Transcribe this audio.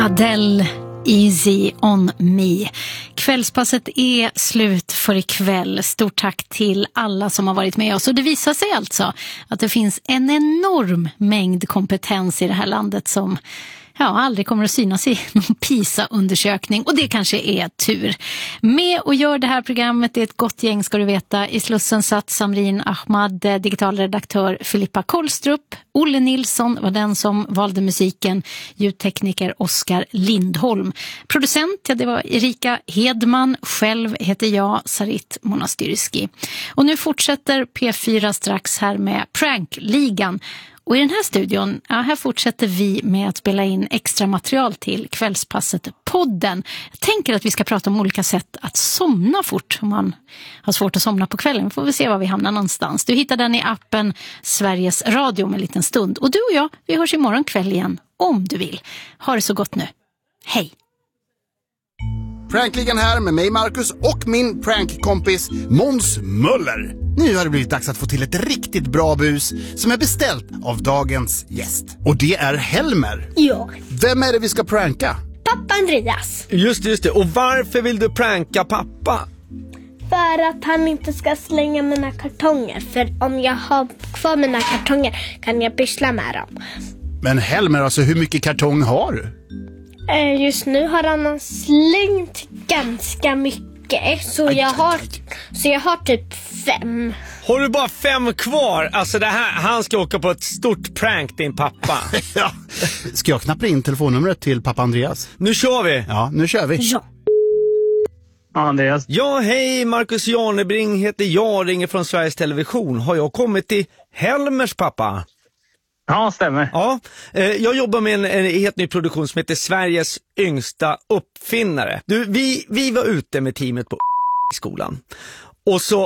Adele, Easy on me. Kvällspasset är slut för ikväll. Stort tack till alla som har varit med oss. Och det visar sig alltså att det finns en enorm mängd kompetens i det här landet som aldrig kommer att synas i någon PISA-undersökning. Och det kanske är tur. Med och gör det här programmet är ett gott gäng, ska du veta. I Slussen satt Samrin Ahmad, digitalredaktör Filippa Kollstrup. Olle Nilsson var den som valde musiken. Ljudtekniker Oskar Lindholm. Producent, det var Erika Hedman. Själv heter jag Sarit Monastyrski. Och nu fortsätter P4 strax här med Prankligan. Och i den här studion, här fortsätter vi med att spela in extra material till Kvällspasset-podden. Jag tänker att vi ska prata om olika sätt att somna fort om man har svårt att somna på kvällen. Får vi se var vi hamnar någonstans. Du hittar den i appen Sveriges Radio om en liten stund. Och du och jag, vi hörs imorgon kväll igen om du vill. Ha det så gott nu. Hej! Prankligan här med mig Marcus och min prankkompis Måns Möller. Nu har det blivit dags att få till ett riktigt bra bus som är beställt av dagens gäst. Och det är Helmer. Ja. Vem är det vi ska pranka? Pappa Andreas. Just det. Och varför vill du pranka pappa? För att han inte ska slänga mina kartonger. För om jag har kvar mina kartonger kan jag pyssla med dem. Men Helmer, alltså hur mycket kartong har du? Just nu har han slängt ganska mycket. Så jag har typ 5. Har du bara 5 kvar? Alltså han ska åka på ett stort prank, din pappa. Ja. Ska jag knappa in telefonnumret till pappa Andreas? Nu kör vi. Ja, nu kör vi. Ja. Andreas. Ja, hej, Marcus Janebring heter jag, ringer från Sveriges Television. Har jag kommit till Helmers pappa? Ja, stämmer. Ja, jag jobbar med en helt ny produktion som heter Sveriges yngsta uppfinnare. Du, vi var ute med teamet på skolan. Och så